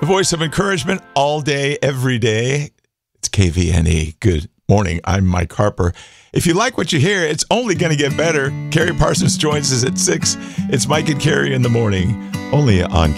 The voice of encouragement all day, every day. It's KVNE. Good morning. I'm Mike Harper. If you like what you hear, it's only going to get better. Carrie Parsons joins us at 6. It's Mike and Carrie in the morning, only on